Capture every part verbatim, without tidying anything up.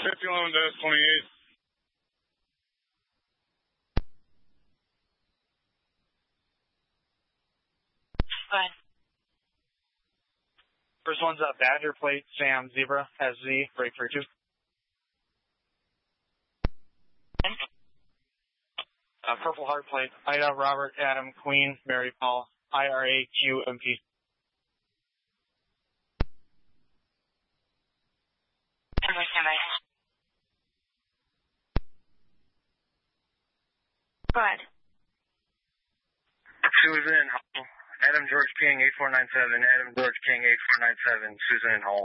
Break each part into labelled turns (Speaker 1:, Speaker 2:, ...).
Speaker 1: fifty eleven dash twenty-eight.
Speaker 2: Fine.
Speaker 3: First one's a Badger plate, Sam Zebra, S Z, break for two. Uh, Purple Heart plate, Ida, Robert, Adam, Queen, Mary, Paul, I R A Q M P.
Speaker 2: Standby, standby. Go ahead.
Speaker 4: Susan Hall. Adam George King, eight four nine seven. Adam George King, eight four nine seven. Susan Hall.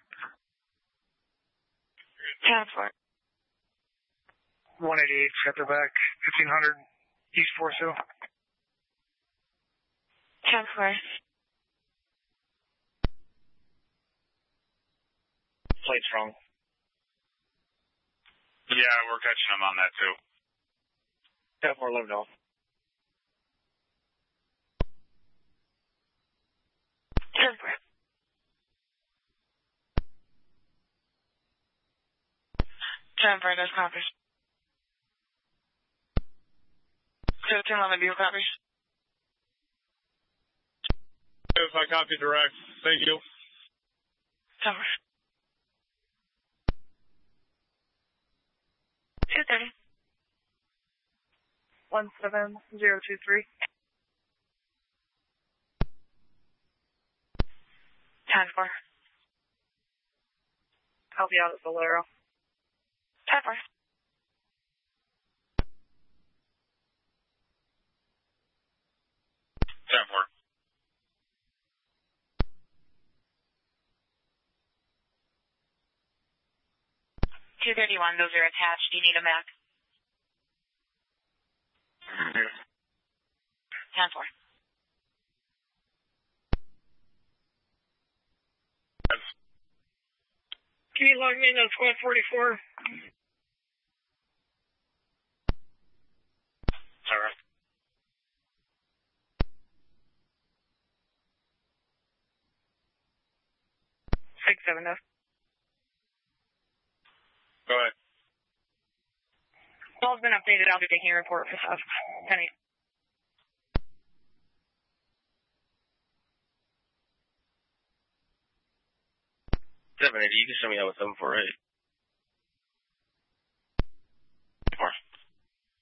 Speaker 2: ten four.
Speaker 3: one eighty-eight, sector back, fifteen hundred, East four two.
Speaker 2: ten four.
Speaker 3: Plate's wrong.
Speaker 1: Yeah, we're catching them on that too.
Speaker 3: ten four, let him know.
Speaker 2: ten four. ten four, those copies. fifteen eleven, do you copy?
Speaker 1: If I copy direct, thank you.
Speaker 2: ten four. two thirty.
Speaker 5: one seven zero two three.
Speaker 2: ten four.
Speaker 5: I'll be out at Valero.
Speaker 2: ten four.
Speaker 1: ten four.
Speaker 2: two thirty-one, those are attached. Do you need them back?
Speaker 1: Yes.
Speaker 2: ten four.
Speaker 5: Can you log me in on squad forty-four?
Speaker 1: All right.
Speaker 5: six seven zero.
Speaker 1: Go ahead.
Speaker 5: All's been updated. I'll be taking a report for stuff. Penny.
Speaker 4: seven eighty, you can send me out with seven four eight.